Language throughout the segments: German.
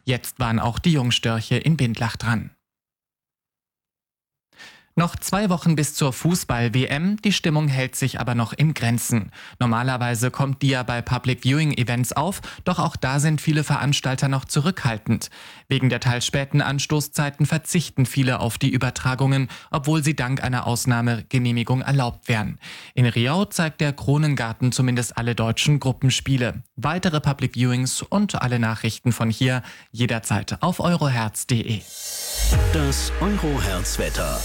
Jetzt waren auch die Jungstörche in Bindlach dran. Noch 2 Wochen bis zur Fußball-WM, die Stimmung hält sich aber noch in Grenzen. Normalerweise kommt die ja bei Public Viewing Events auf, doch auch da sind viele Veranstalter noch zurückhaltend. Wegen der teils späten Anstoßzeiten verzichten viele auf die Übertragungen, obwohl sie dank einer Ausnahmegenehmigung erlaubt wären. In Riau zeigt der Kronengarten zumindest alle deutschen Gruppenspiele. Weitere Public Viewings und alle Nachrichten von hier jederzeit auf euroherz.de. Das Euroherz-Wetter.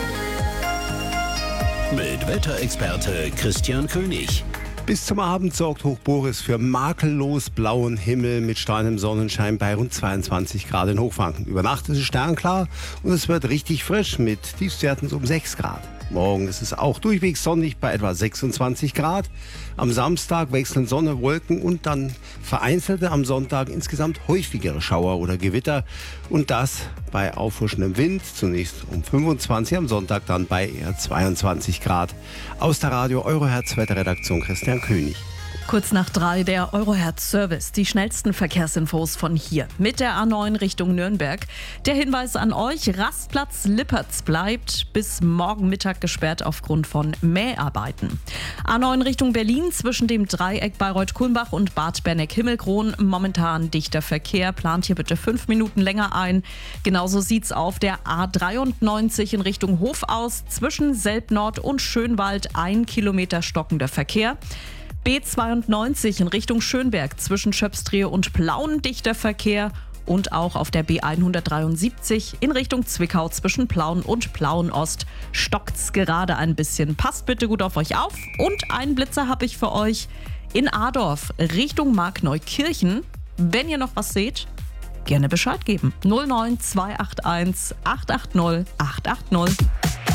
Mit Wetterexperte Christian König. Bis zum Abend sorgt Hoch Boris für makellos blauen Himmel mit strahlendem Sonnenschein bei rund 22 Grad in Hochfranken. Über Nacht ist es sternklar und es wird richtig frisch mit Tiefstwerten um 6 Grad. Morgen ist es auch durchwegs sonnig bei etwa 26 Grad. Am Samstag wechseln Sonne, Wolken und dann vereinzelte am Sonntag insgesamt häufigere Schauer oder Gewitter. Und das bei auffrischendem Wind, zunächst um 25, am Sonntag dann bei eher 22 Grad. Aus der Radio Euroherz Wetterredaktion Christian König. Kurz nach 3 der Euroherz-Service. Die schnellsten Verkehrsinfos von hier. Mit der A9 Richtung Nürnberg. Der Hinweis an euch, Rastplatz Lippertz bleibt bis morgen Mittag gesperrt aufgrund von Mäharbeiten. A9 Richtung Berlin zwischen dem Dreieck Bayreuth-Kulmbach und Bad Berneck-Himmelkron. Momentan dichter Verkehr. Plant hier bitte 5 Minuten länger ein. Genauso sieht's auf der A93 in Richtung Hof aus. Zwischen Selb-Nord und Schönwald 1 Kilometer stockender Verkehr. B92 in Richtung Schönberg zwischen Schöpstrie und Plauen dichter Verkehr und auch auf der B173 in Richtung Zwickau zwischen Plauen und Plauen-Ost stockt's gerade ein bisschen. Passt bitte gut auf euch auf und einen Blitzer habe ich für euch in Adorf Richtung Markneukirchen. Wenn ihr noch was seht, gerne Bescheid geben. 09281 880 880.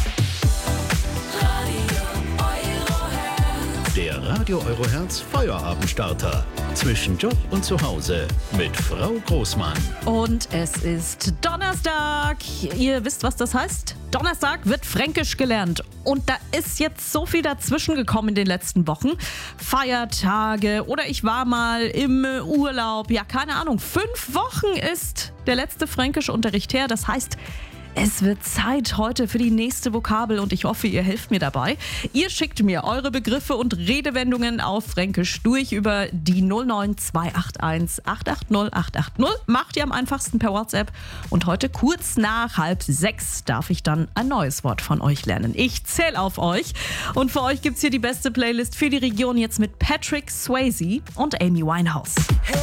Der Radio Euroherz Feierabenstarter. Zwischen Job und Zuhause mit Frau Großmann. Und es ist Donnerstag. Ihr wisst, was das heißt? Donnerstag wird Fränkisch gelernt. Und da ist jetzt so viel dazwischen gekommen in den letzten Wochen. Feiertage oder ich war mal im Urlaub. Ja, keine Ahnung. 5 Wochen ist der letzte Fränkischunterricht her. Das heißt, es wird Zeit heute für die nächste Vokabel und ich hoffe, ihr helft mir dabei. Ihr schickt mir eure Begriffe und Redewendungen auf Fränkisch durch über die 09281 880 880. Macht ihr am einfachsten per WhatsApp. Und heute kurz nach 5:30 darf ich dann ein neues Wort von euch lernen. Ich zähle auf euch. Und für euch gibt's hier die beste Playlist für die Region jetzt mit Patrick Swayze und Amy Winehouse.